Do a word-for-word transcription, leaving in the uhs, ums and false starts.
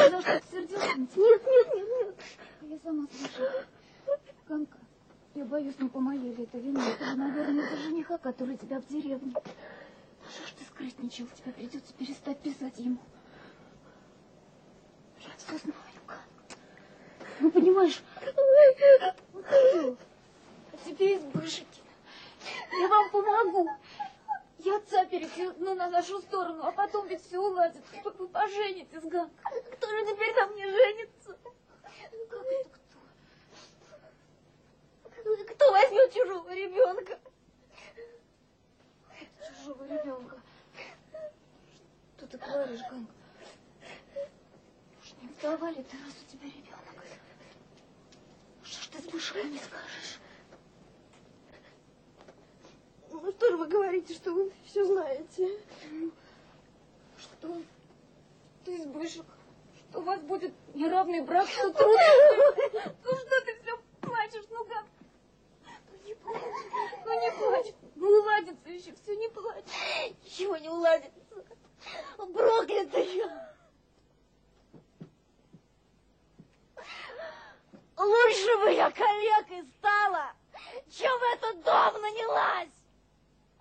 ни за что сердился на тебя. Нет, нет, нет, нет. Я сама слышала. Ганка, я боюсь, не по моей ли это вине. Это, наверное, из-за жениха, который тебя в деревне. Что ж ты скрытничал? Тебе придется перестать писать ему. Я все знаю, Ганка. Ну, понимаешь, а тебе избышите. Я вам помогу. Я отца перетяну на нашу сторону, а потом ведь все уладится. Вы поженитесь, Ганка. Кто же теперь на мне женится? Как это кто? Кто возьмет чужого ребенка? Чужого ребенка. Что ты говоришь, Ганка? Уж не вдова ли ты, раз у тебя ребенок? Что ж ты с Бышевым не скажешь? Ну что же вы говорите, что вы все знаете? Что ты с Бышек? Что у вас будет неравный брак, что трудно? Ну что ты все плачешь? Ну как? Ну не плачь, ну не плачь. Ну уладится еще, все не плачь. Ничего не уладится. Проклятая. Лучше бы я калекой стала, чем в этот дом нанялась.